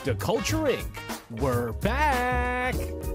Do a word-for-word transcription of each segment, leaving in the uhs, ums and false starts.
The Culture Incorporated. We're back!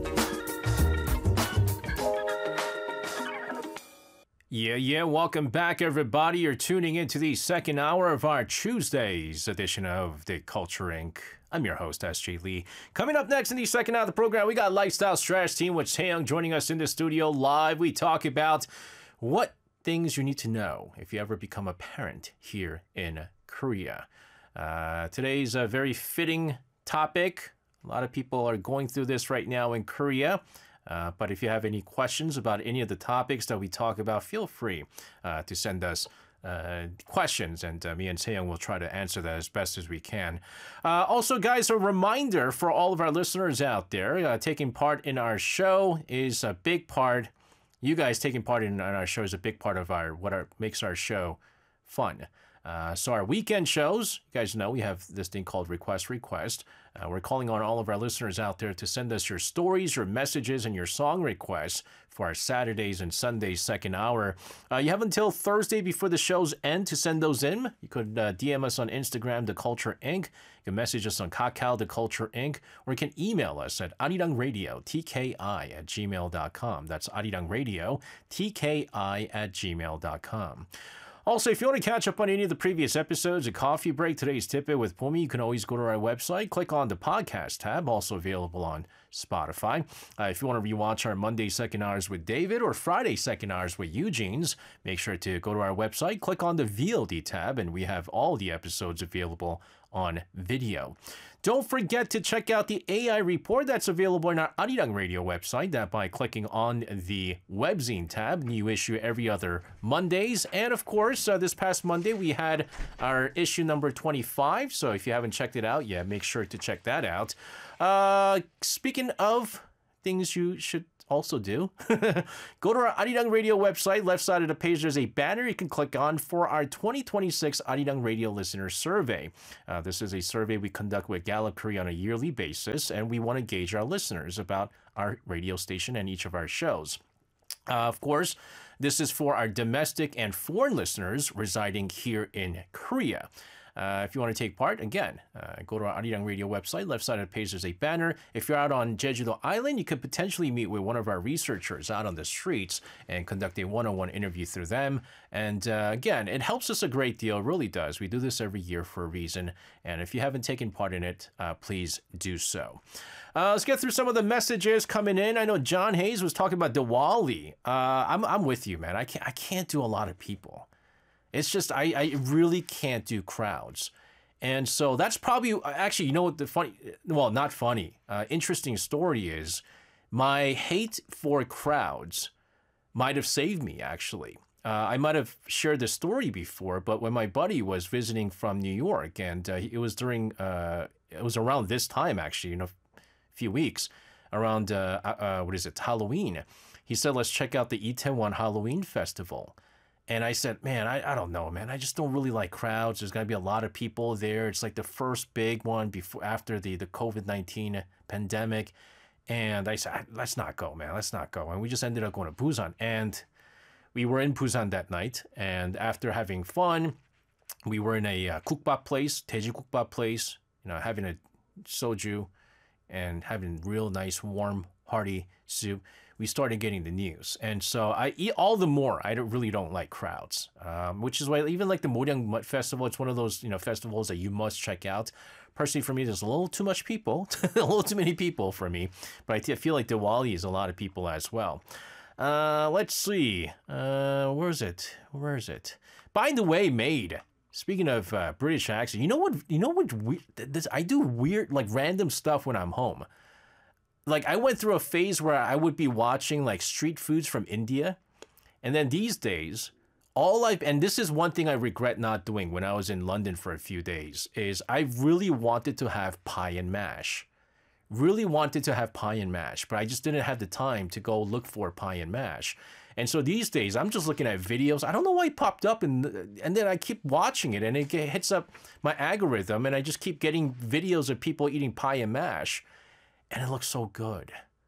Yeah, yeah, welcome back, everybody. You're tuning into the second hour of our Tuesday's edition of The Culture Incorporated. I'm your host, S J Lee. Coming up next in the second hour of the program, we got Lifestyle Strategy Team with Taeyong joining us in the studio live. We talk about what things you need to know if you ever become a parent here in Korea. Uh, today's a very fitting topic. A lot of people are going through this right now in Korea. Uh, but if you have any questions about any of the topics that we talk about, feel free uh, to send us uh, questions, and uh, me and Taeyong will try to answer that as best as we can. Uh, also, guys, a reminder for all of our listeners out there, uh, taking part in our show is a big part. You guys taking part in our show is a big part of our what our, makes our show fun. Uh, so our weekend shows, you guys know we have this thing called Request Request. Uh, we're calling on all of our listeners out there to send us your stories, your messages, and your song requests for our Saturdays and Sundays second hour. Uh, you have until Thursday before the show's end to send those in. You could uh, D M us on Instagram, The Culture Incorporated. You can message us on Kakao, The Culture Incorporated. Or you can email us at arirangradio, T K I at gmail dot com. That's arirangradio, T K I at gmail dot com. Also, if you want to catch up on any of the previous episodes of Coffee Break, Today's Tip-It with Pumi, you can always go to our website, click on the podcast tab, also available on Spotify. Uh, if you want to rewatch our Monday second hours with David or Friday second hours with Eugene's, make sure to go to our website, click on the V O D tab, and we have all the episodes available on video. Don't forget to check out the A I report that's available on our Arirang Radio website, that by clicking on the webzine tab, new issue every other Mondays. And of course, uh, this past Monday, we had our issue number twenty-five. So if you haven't checked it out yet, make sure to check that out. Uh, speaking of things you should also do, go to our Arirang Radio website. Left side of the page, there's a banner you can click on for our twenty twenty-six Arirang Radio Listener Survey. Uh, this is a survey we conduct with Gallup Korea on a yearly basis, and we want to gauge our listeners about our radio station and each of our shows. Uh, of course, this is for our domestic and foreign listeners residing here in Korea. Uh, if you want to take part, again, uh, go to our Arirang Radio website. Left side of the page, there's a banner. If you're out on Jeju-do Island, you could potentially meet with one of our researchers out on the streets and conduct a one-on-one interview through them. And uh, again, it helps us a great deal. It really does. We do this every year for a reason. And if you haven't taken part in it, uh, please do so. Uh, let's get through some of the messages coming in. I know John Hayes was talking about Diwali. Uh, I'm, I'm with you, man. I can't, I can't do a lot of people. It's just, I, I really can't do crowds. And so that's probably, actually, you know what the funny, well, not funny, uh, interesting story is, my hate for crowds might have saved me, actually. Uh, I might have shared this story before, but when my buddy was visiting from New York, and uh, it was during, uh, it was around this time, actually, you know, a few weeks, around, uh, uh, what is it, Halloween. He said, let's check out the Itaewon Halloween Festival. And I said, man, I, I don't know, man. I just don't really like crowds. There's going to be a lot of people there. It's like the first big one before after the, the COVID nineteen pandemic. And I said, let's not go, man. Let's not go. And we just ended up going to Busan. And we were in Busan that night. And after having fun, we were in a uh, kukbap place, Daeju kukbap place, you know, having a soju and having real nice, warm, hearty soup. We started getting the news. And so I eat all the more. I don't, really don't like crowds, um, which is why even like the Moryang Festival, it's one of those, you know, festivals that you must check out. Personally, for me, there's a little too much people, a little too many people for me. But I t- feel like Diwali is a lot of people as well. Uh, let's see. Uh, where is it? Where is it? By the way, Maid. Speaking of uh, British accent, you know what? You know what? We- this I do weird, like random stuff when I'm home. Like, I went through a phase where I would be watching, like, street foods from India. And then these days, all I've... And this is one thing I regret not doing when I was in London for a few days, is I really wanted to have pie and mash. Really wanted to have pie and mash, but I just didn't have the time to go look for pie and mash. And so these days, I'm just looking at videos. I don't know why it popped up, and, and then I keep watching it, and it hits up my algorithm, and I just keep getting videos of people eating pie and mash. And it looks so good.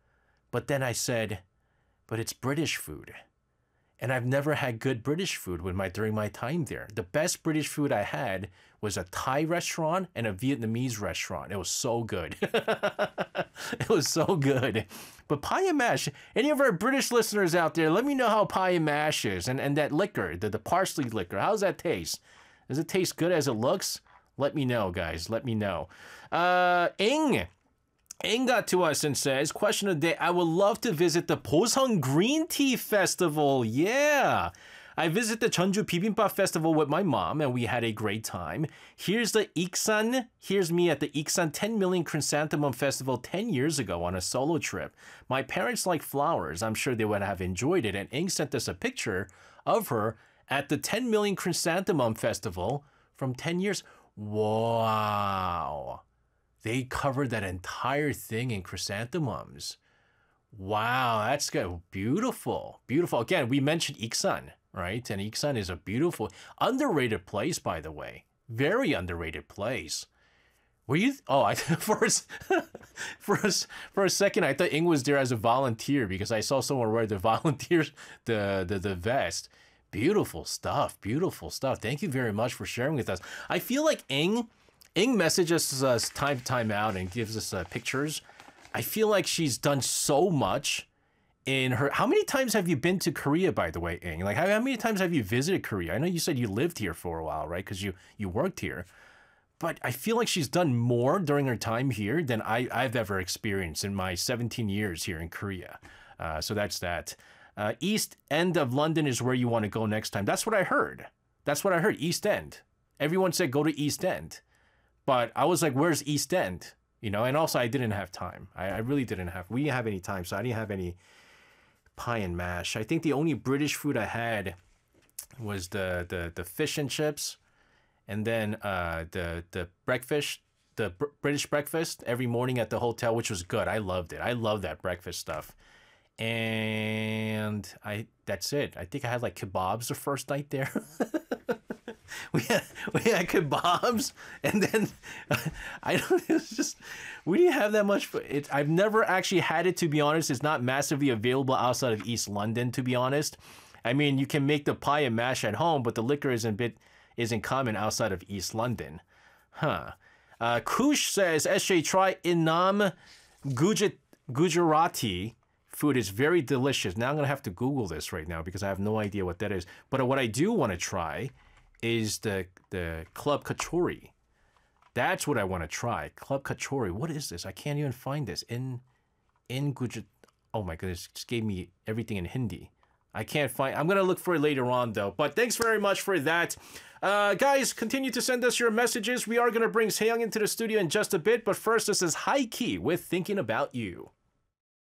But then I said, but it's British food. And I've never had good British food with my during my time there. The best British food I had was a Thai restaurant and a Vietnamese restaurant. It was so good. It was so good. But pie and mash, any of our British listeners out there, let me know how pie and mash is. And, and that liquor, the, the parsley liquor, how's that taste? Does it taste good as it looks? Let me know, guys. Let me know. Uh, Ing. Ing got to us and says, question of the day, I would love to visit the Boseong Green Tea Festival. Yeah. I visited the Jeonju Bibimbap Festival with my mom, and we had a great time. Here's the Iksan. Here's me at the Iksan ten million Chrysanthemum Festival ten years ago on a solo trip. My parents like flowers. I'm sure they would have enjoyed it. And Ing sent us a picture of her at the ten million Chrysanthemum Festival from ten years. Wow. They covered that entire thing in chrysanthemums. Wow, that's good. Beautiful. Beautiful. Again, we mentioned Iksan. Right? And Iksan is a beautiful, underrated place, by the way. Very underrated place. Were you? Oh, I for a, for a, for a second I thought Ing was there as a volunteer because I saw someone wear the volunteers the the the vest. Beautiful stuff. Beautiful stuff. Thank you very much for sharing with us. I feel like Ing Ing messages us time to time out and gives us uh, pictures. I feel like she's done so much. In her, how many times have you been to Korea, by the way, Ing? Like, how, how many times have you visited Korea? I know you said you lived here for a while, right? Because you, you worked here. But I feel like she's done more during her time here than I, I've ever experienced in my seventeen years here in Korea. Uh, so that's that. Uh, East End of London is where you want to go next time. That's what I heard. That's what I heard, East End. Everyone said go to East End. But I was like, where's East End? You know, and also I didn't have time. I, I really didn't have, we didn't have any time, so I didn't have any pie and mash. I think the only British food I had was the the, the fish and chips, and then uh, the the breakfast, the br- British breakfast every morning at the hotel, which was good. I loved it. I love that breakfast stuff. And I that's it. I think I had like kebabs the first night there. we had we had kebabs, and then uh, I don't. It was just we didn't have that much. It, I've never actually had it, to be honest. It's not massively available outside of East London, to be honest. I mean, you can make the pie and mash at home, but the liquor isn't bit isn't common outside of East London, huh? Uh, Kush says, S J, try Inam Guj- Gujarati. Food is very delicious. Now I'm going to have to Google this right now because I have no idea what that is. But what I do want to try is the the Club Kachori. That's what I want to try. Club Kachori. What is this? I can't even find this. In in Gujarat. Oh my goodness. It just gave me everything in Hindi. I can't find. I'm going to look for it later on though. But thanks very much for that. Uh, guys, continue to send us your messages. We are going to bring Seyoung into the studio in just a bit. But first, this is High Key with Thinking About You.